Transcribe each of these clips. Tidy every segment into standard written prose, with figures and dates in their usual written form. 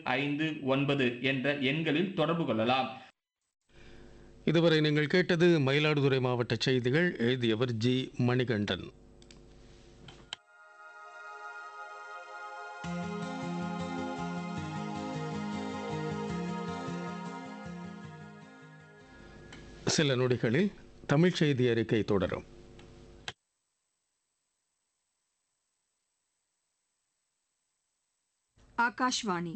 85599 என்ற எண்களில் தொடர்பு கொள்ளலாம். இதுவரை நீங்கள் கேட்டது மயிலாடுதுறை மாவட்ட செய்திகள். எழுதியவர் ஜி மணிகண்டன். சில நொடிகளில் தமிழ் செய்தி அறிக்கை தொடரும். ஆகாஷ்வாணி.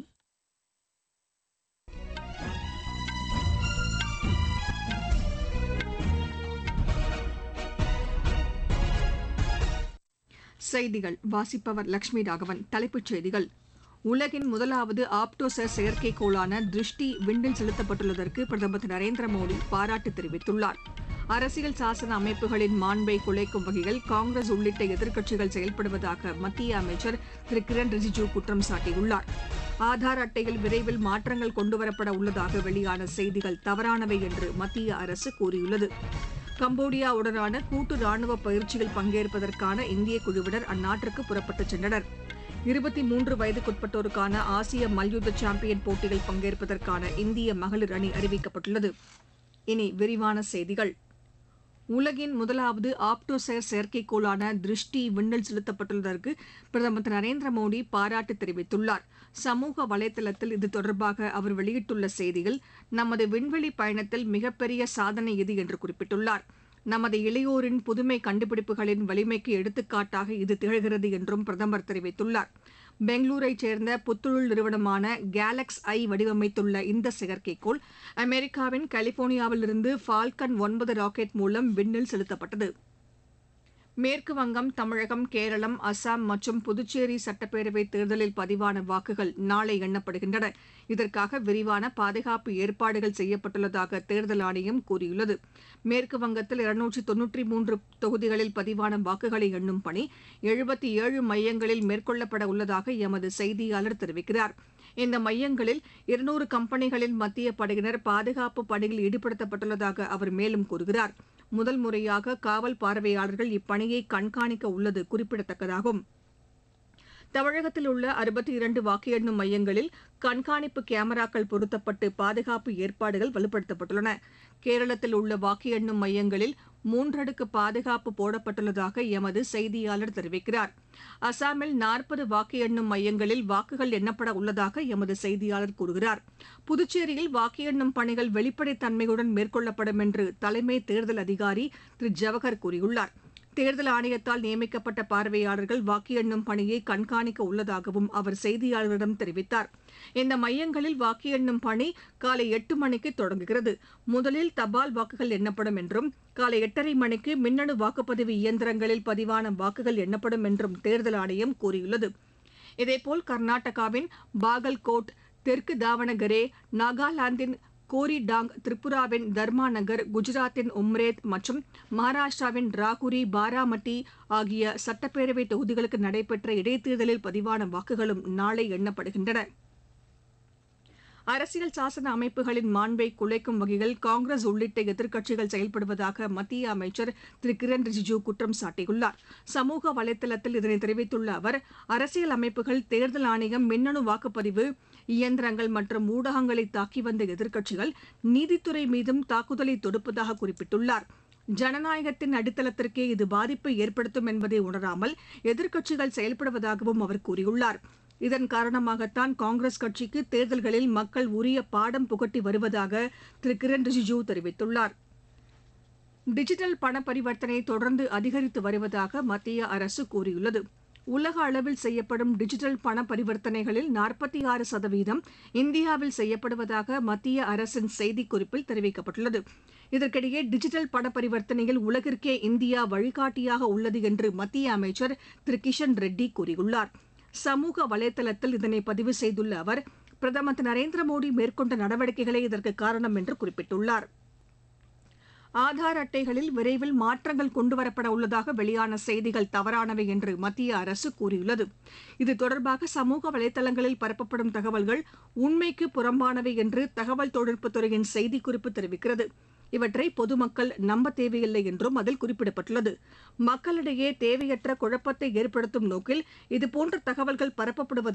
செய்திகள் வாசிப்பவர் லட்சுமி ராகவன். தலைப்புச் செய்திகள்: உலகின் முதலாவது ஆப்டோசர் செயற்கைக்கோளான திருஷ்டி விண்ணில் செலுத்தப்பட்டுள்ளதற்கு பிரதமர் திரு நரேந்திர மோடி பாராட்டு தெரிவித்துள்ளார். அரசியல் சாசன அமைப்புகளின் மாண்பை குலைக்கும் வகையில் காங்கிரஸ் உள்ளிட்ட எதிர்க்கட்சிகள் செயல்படுவதாக மத்திய அமைச்சர் திரு கிரண் ரிஜிஜூ குற்றம் சாட்டியுள்ளார். ஆதார் அட்டையில் விரைவில் மாற்றங்கள் கொண்டுவரப்பட உள்ளதாக வெளியான செய்திகள் தவறானவை என்று மத்திய அரசு கூறியுள்ளது. கம்போடியாவுடனான கூட்டு ராணுவ பயிற்சியில் பங்கேற்பதற்கான இந்திய குழுவினர் அந்நாட்டிற்கு புறப்பட்டுச் சென்றனர். 23 வயதுக்குட்பட்டோருக்கான ஆசிய மல்யுத்த சாம்பியன் போட்டியில் பங்கேற்பதற்கான இந்திய மகளிர் அணி அறிவிக்கப்பட்டுள்ளது. இனி விரிவான செய்திகள். உலகின் முதலாவது ஆப்டோசர் செயற்கைக்கோளான திருஷ்டி விண்ணில் செலுத்தப்பட்டுள்ளதற்கு பிரதமர் திரு நரேந்திர மோடி பாராட்டு தெரிவித்துள்ளார். சமூக வலைதளத்தில் இது தொடர்பாக அவர் வெளியிட்டுள்ள செய்தியில், நமது விண்வெளி பயணத்தில் மிகப்பெரிய சாதனை இது என்று குறிப்பிட்டுள்ளார். நமது இளையோரின் புதுமை கண்டுபிடிப்புகளின் வலிமைக்கு எடுத்துக்காட்டாக இது திகழ்கிறது என்றும் பிரதமர் தெரிவித்துள்ளார். பெங்களூரைச் சேர்ந்த புத்தொழில் நிறுவனமான கேலக்ஸ் ஐ வடிவமைத்துள்ள இந்த செயற்கைக்கோள் அமெரிக்காவின் கலிபோர்னியாவிலிருந்து ஃபால்கன் 9 ராக்கெட் மூலம் விண்ணில் செலுத்தப்பட்டது. மேற்கு வங்கம், தமிழகம், கேரளம், அசாம் மற்றும் புதுச்சேரி சட்டப்பேரவைத் தேர்தலில் பதிவான வாக்குகள் நாளை எண்ணப்படுகின்றன. இதற்காக விரிவான பாதுகாப்பு ஏற்பாடுகள் செய்யப்பட்டுள்ளதாக தேர்தல் ஆணையம் கூறியுள்ளது. மேற்கு வங்கத்தில் 293 தொகுதிகளில் பதிவான வாக்குகளை எண்ணும் பணி 77 மையங்களில் மேற்கொள்ளப்பட உள்ளதாக எமது செய்தியாளர் தெரிவிக்கிறார். இந்த மையங்களில் 200 கம்பெனிகளின் மத்திய படையினர் பாதுகாப்பு பணியில் ஈடுபடுத்தப்பட்டுள்ளதாக அவர் மேலும் கூறுகிறார். முதல் முறையாக காவல் பார்வையாளர்கள் இப்பணியை கண்காணிக்க உள்ளது குறிப்பிடத்தக்கதாகும். தமிழகத்தில் உள்ள 62 வாக்கு எண்ணும் மையங்களில் கண்காணிப்பு கேமராக்கள் பொருத்தப்பட்டு பாதுகாப்பு ஏற்பாடுகள் வலுப்படுத்தப்பட்டுள்ளன. கேரளத்தில் உள்ள வாக்கு எண்ணும் மையங்களில் 3 அடுக்கு பாதுகாப்பு போடப்பட்டுள்ளதாக எமது செய்தியாளர் தெரிவிக்கிறார். அசாமில் 40 வாக்கு எண்ணும் மையங்களில் வாக்குகள் எண்ணப்பட உள்ளதாக எமது செய்தியாளர் கூறுகிறார். புதுச்சேரியில் வாக்கு எண்ணும் பணிகள் வெளிப்படைத்தன்மையுடன் மேற்கொள்ளப்படும் என்று தலைமை தேர்தல் அதிகாரி திரு ஜவஹர் கூறியுள்ளார். தேர்தல் ஆணையத்தால் நியமிக்கப்பட்ட பார்வையாளர்கள் வாக்கு எண்ணும் பணியை கண்காணிக்க உள்ளதாகவும் அவர் செய்தியாளர்களிடம் தெரிவித்தார். இந்த மையங்களில் வாக்கு எண்ணும் பணி காலை 8 மணிக்கு தொடங்குகிறது. முதலில் தபால் வாக்குகள் எண்ணப்படும் என்றும் காலை 8:30 மணிக்கு மின்னணு வாக்குப்பதிவு இயந்திரங்களில் பதிவான வாக்குகள் எண்ணப்படும் என்றும் தேர்தல் ஆணையம் கூறியுள்ளது. இதேபோல் கர்நாடகாவின் பாகல்கோட், தெற்கு தாவணகரே, நாகாலாந்தின் கோரிடாங், திரிபுராவின் தர்மாநகர், குஜராத்தின் உம்ரேத் மற்றும் மகாராஷ்டிராவின் ராகுரி, பாராமட்டி ஆகிய சட்டப்பேரவை தொகுதிகளுக்கு நடைபெற்ற இடைத்தேர்தலில் பதிவான வாக்குகளும் நாளை எண்ணப்படுகின்றன. அரசியல் சாசன அமைப்புகளின் மாண்பை குலைக்கும் வகையில் காங்கிரஸ் உள்ளிட்ட எதிர்க்கட்சிகள் செயல்படுவதாக மத்திய அமைச்சர் திரு கிரண் ரிஜிஜூ குற்றம் சாட்டியுள்ளார். சமூக வலைதளத்தில் இதனை தெரிவித்துள்ள அவர், அரசியல் அமைப்புகள், தேர்தல் ஆணையம், மின்னணு வாக்குப்பதிவு இயந்திரங்கள் மற்றும் ஊடகங்களை தாக்கி வந்த எதிர்க்கட்சிகள் நீதித்துறை மீதும் தாக்குதலை தொடுப்பதாக குறிப்பிட்டுள்ளார். ஜனநாயகத்தின் அடித்தளத்திற்கே இது பாதிப்பை ஏற்படுத்தும் என்பதை உணராமல் எதிர்க்கட்சிகள் செயல்படுவதாகவும் அவர் கூறியுள்ளார். இதன் காரணமாகத்தான் காங்கிரஸ் கட்சிக்கு தேர்தல்களில் மக்கள் உரிய பாடம் புகட்டி வருவதாக திரு கிரண் ரிஜிஜூ தெரிவித்துள்ளார். டிஜிட்டல் பண பரிவர்த்தனை தொடர்ந்து அதிகரித்து வருவதாக மத்திய அரசு கூறியுள்ளது. உலக அளவில் செய்யப்படும் டிஜிட்டல் பண பரிவர்த்தனைகளில் 46% இந்தியாவில் செய்யப்படுவதாக மத்திய அரசின் செய்திக்குறிப்பில் தெரிவிக்கப்பட்டுள்ளது. இதற்கிடையே டிஜிட்டல் பண பரிவர்த்தனையில் உலகிற்கே இந்தியா வழிகாட்டியாக உள்ளது என்று மத்திய அமைச்சர் திரு கிஷன் ரெட்டி கூறியுள்ளார். சமூக வலைதளத்தில் இதனை பதிவு செய்துள்ள அவர், பிரதமர் திரு நரேந்திர மோடி மேற்கொண்ட நடவடிக்கைகளே இதற்கு காரணம் என்று குறிப்பிட்டுள்ளார். ஆதார் அட்டைகளில் விரைவில் மாற்றங்கள் கொண்டுவரப்பட உள்ளதாக வெளியான செய்திகள் தவறானவை என்று மத்திய அரசு கூறியுள்ளது. இது தொடர்பாக சமூக வலைதளங்களில் பரப்பப்படும் தகவல்கள் உண்மைக்கு புறம்பானவை என்று தகவல் தொழில்நுட்பத்துறையின் செய்திக்குறிப்பு தெரிவிக்கிறது. இவற்றை பொதுமக்கள் நம்ப தேவையில்லை என்றும் அதில் குறிப்பிடப்பட்டுள்ளது. மக்களிடையே தேவையற்ற குழப்பத்தை ஏற்படுத்தும் நோக்கில் இதுபோன்ற தகவல்கள் பரப்பப்படுவதாக